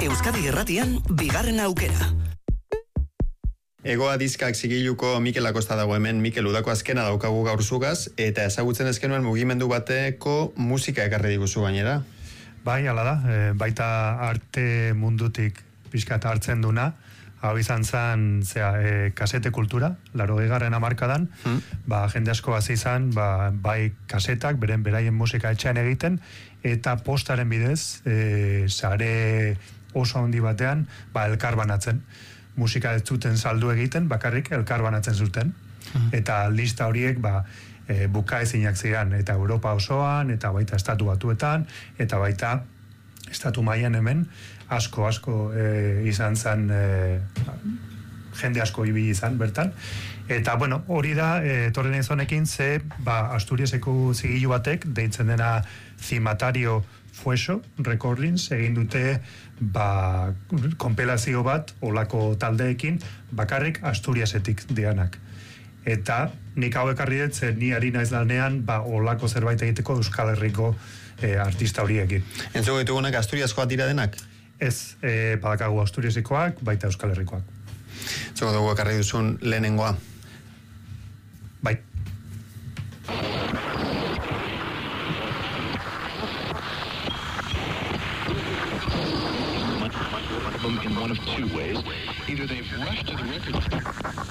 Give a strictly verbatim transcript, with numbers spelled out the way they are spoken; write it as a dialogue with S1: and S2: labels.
S1: Euskadi Irratian, bigarren aukera.
S2: Ego Adizkak zigiluko Mikel Akosta dago hemen, Mikel udako azkena daukagu gaur zugaz, eta ezagutzen ezkenuen mugimendu bateko musika ekarri diguzu gainera.
S3: Bai, hala da, e, baita arte mundutik pixkat hartzen duna, hau izan zen, zera, e, kasete kultura, laro egarren amarkadan, hmm. ba, jende asko hasi izan, ba, bai kasetak, beren beraien musika etxean egiten, eta postaren bidez, e, sare oso handi batean, ba, elkar banatzen. Musika ez zuten saldu egiten, bakarrik elkar banatzen zuten. Hmm. Eta lista horiek, ba, e, bukaezinak ziren, eta Europa osoan, eta baita estatu batuetan, eta baita estatu mailan hemen, asko, asko e, izan zen, e, jende asko ibili izan, bertan. Eta, bueno, hori da, e, torren ezonekin, ze, ba, Asturiaseko zigilu batek, deitzen dena Cimatario Fueso Recordings, egin dute, ba, konpelazio bat, olako taldeekin, bakarrik Asturiasetik dianak. Eta nik hau ekarri dut, ze ni harina ez lanean, ba, olako zerbait egiteko Euskal Herriko e, artista horiekin.
S2: Entzuko ditugunak Asturiaskoak dira denak?
S3: Ez, e, badakagu Asturiasikoak, baita Euskal Herrikoak.
S2: Entzuko dugu ekarri duzun lehenengoa.
S3: Bai.
S4: In one of two ways. Either they've rushed to the record